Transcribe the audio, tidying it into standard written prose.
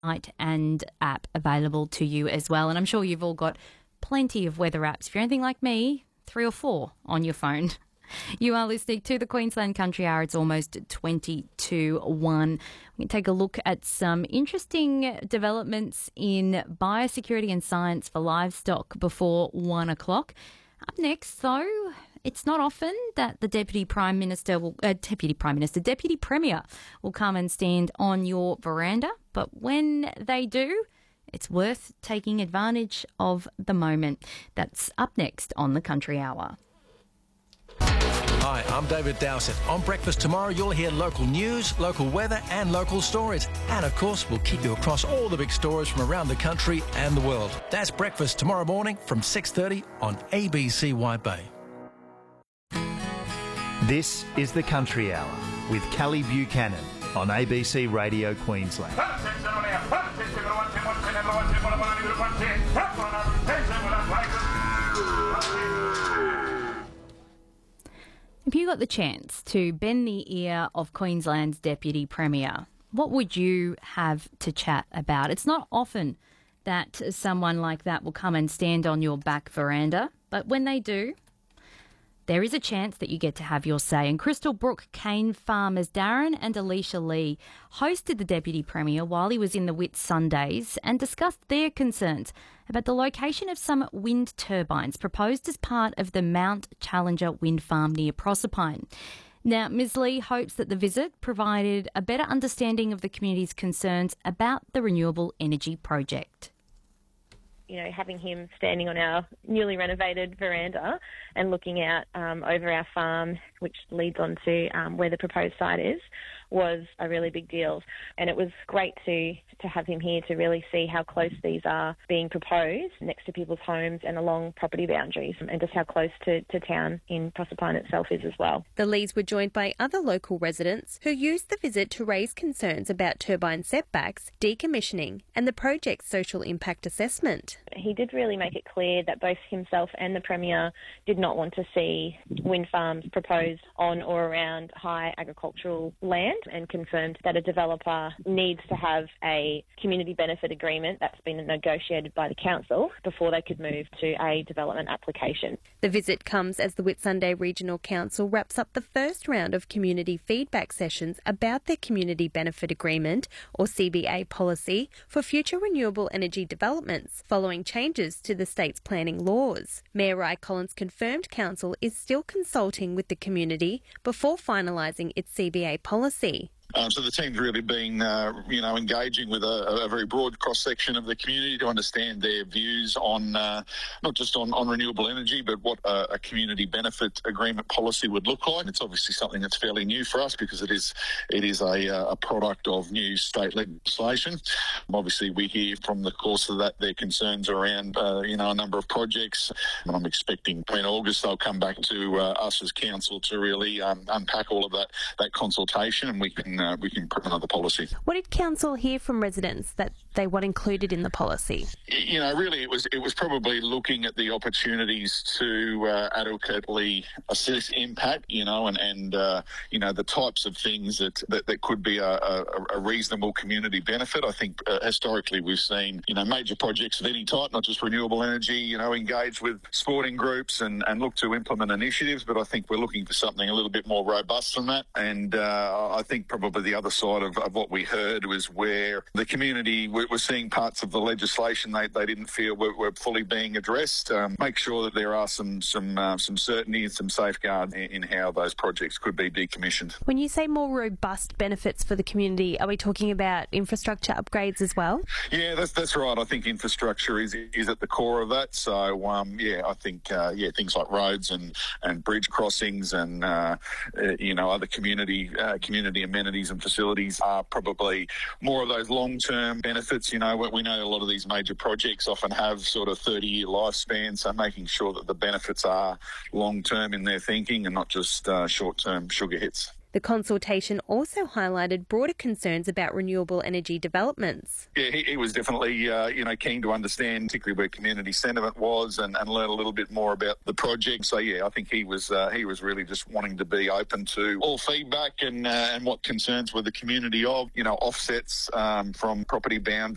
and app available to you as well. And I'm sure you've all got plenty of weather apps. If you're anything like me, 3 or 4 on your phone. You are listening to the Queensland Country Hour. It's almost 20 to 1. We can take a look at some interesting developments in biosecurity and science for livestock before 1 o'clock. Up next, though, it's not often that the Deputy Premier will come and stand on your veranda, but when they do, it's worth taking advantage of the moment. That's up next on the Country Hour. Hi, I'm David Dowsett. On Breakfast tomorrow, you'll hear local news, local weather and local stories. And, of course, we'll keep you across all the big stories from around the country and the world. That's Breakfast tomorrow morning from 6:30 on ABC White Bay. This is the Country Hour with Kelly Buchanan on ABC Radio Queensland. If you got the chance to bend the ear of Queensland's Deputy Premier, what would you have to chat about? It's not often that someone like that will come and stand on your back veranda, but when they do, there is a chance that you get to have your say. And Crystal Brook cane farmers Darren and Alicia Lee hosted the Deputy Premier while he was in the Whitsundays and discussed their concerns about the location of some wind turbines proposed as part of the Mount Challenger wind farm near Proserpine. Now, Ms Lee hopes that the visit provided a better understanding of the community's concerns about the renewable energy project. You know, having him standing on our newly renovated veranda and looking out over our farm, which leads on to where the proposed site is, was a really big deal. And it was great to have him here to really see how close these are being proposed next to people's homes and along property boundaries, and just how close to town in Proserpine itself is as well. The Lees were joined by other local residents who used the visit to raise concerns about turbine setbacks, decommissioning and the project's social impact assessment. He did really make it clear that both himself and the Premier did not want to see wind farms proposed on or around high agricultural land, and confirmed that a developer needs to have a community benefit agreement that's been negotiated by the council before they could move to a development application. The visit comes as the Whitsunday Regional Council wraps up the first round of community feedback sessions about their community benefit agreement, or CBA policy, for future renewable energy developments following changes to the state's planning laws. Mayor Ry Collins confirmed council is still consulting with the community before finalising its CBA policy. So the team's really been, engaging with a very broad cross-section of the community to understand their views on not just on renewable energy, but what a community benefit agreement policy would look like. It's obviously something that's fairly new for us because it is a product of new state legislation. Obviously, we hear from the course of that their concerns around a number of projects, and I'm expecting in August they'll come back to us as council to really unpack all of that consultation, and we can put another policy. What did council hear from residents that they want included in the policy? Really it was probably looking at the opportunities to adequately assess impact, and the types of things that could be a reasonable community benefit. I think historically we've seen, major projects of any type, not just renewable energy, engage with sporting groups and look to implement initiatives, but I think we're looking for something a little bit more robust than that. And I think probably the other side of what we heard was where the community were seeing parts of the legislation they didn't feel were fully being addressed. Make sure that there are some certainty and some safeguards in how those projects could be decommissioned. When you say more robust benefits for the community, are we talking about infrastructure upgrades as well? Yeah, that's right. I think infrastructure is at the core of that. So I think things like roads and bridge crossings and other community amenities and facilities are probably more of those long-term benefits. We know a lot of these major projects often have sort of 30-year lifespans, so making sure that the benefits are long-term in their thinking and not just short-term sugar hits. The consultation also highlighted broader concerns about renewable energy developments. Yeah, he was definitely, keen to understand particularly where community sentiment was and learn a little bit more about the project. So, I think he was really just wanting to be open to all feedback and what concerns were the community of, offsets from property boundaries.